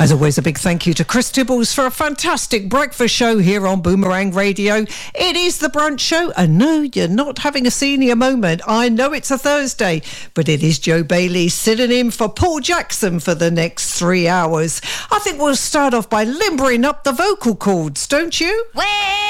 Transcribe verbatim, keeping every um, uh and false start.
As always, a big thank you to Chris Tibbles for a fantastic breakfast show here on Boomerang Radio. It is the brunch show, and no, you're not having a senior moment. I know it's a Thursday, but it is Joe Bailey sitting in for Paul Jackson for the next three hours. I think we'll start off by limbering up the vocal cords, don't you? Well-